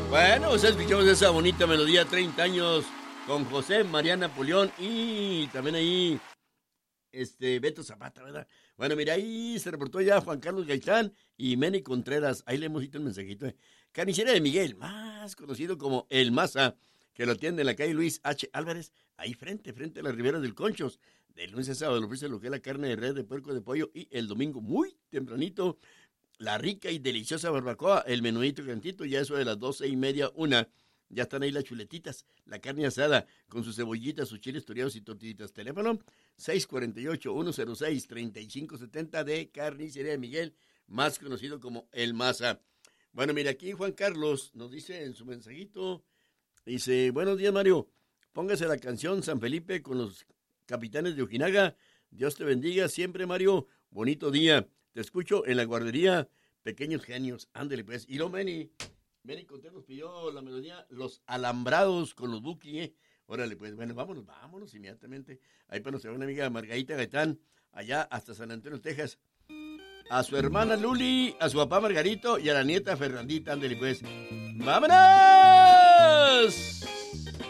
Bueno, pues escuchamos esa bonita melodía, 30 años, con José María Napoleón y también ahí, Beto Zapata, ¿verdad? Bueno, mira, ahí se reportó ya Juan Carlos Gaitán y Meni Contreras. Ahí le hemos visto el mensajito. Carnicería de Miguel, más conocido como El Maza, que lo atiende en la calle Luis H. Álvarez, ahí frente a las riberas del Conchos. De lunes a sábado le ofrece lo que es la carne de res, de puerco, de pollo y el domingo muy tempranito la rica y deliciosa barbacoa, el menudito cantito, ya eso de las 12:30, 1. Ya están ahí las chuletitas, la carne asada, con sus cebollitas, sus chiles toreados y tortillitas. Teléfono 648-106-3570 de Carnicería de Miguel, más conocido como El Maza. Bueno, mira, aquí Juan Carlos nos dice en su mensajito, dice, buenos días, Mario, póngase la canción San Felipe con los capitanes de Ojinaga. Dios te bendiga siempre, Mario. Bonito día. Te escucho en la guardería Pequeños Genios. Ándele, pues. Y no, Meni Contreras nos pidió la melodía Los Alambrados con los Buki, ¿eh? Órale, pues. Bueno, vámonos inmediatamente. Ahí para nuestra buena amiga Margarita Gaitán, allá hasta San Antonio, Texas. A su hermana Luli, a su papá Margarito y a la nieta Fernandita. Ándele, pues. ¡Vámonos!